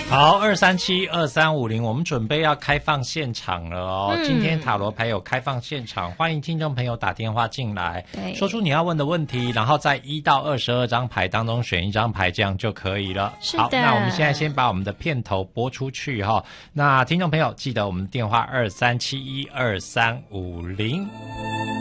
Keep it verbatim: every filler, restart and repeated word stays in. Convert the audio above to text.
好，二三七二三五零，我们准备要开放现场了哦。嗯、今天塔罗牌有开放现场，欢迎听众朋友打电话进来，说出你要问的问题，然后在一到二十二张牌当中选一张牌，这样就可以了。好，那我们现在先把我们的片头播出去哈、哦。那听众朋友记得我们电话二三七一二三五零。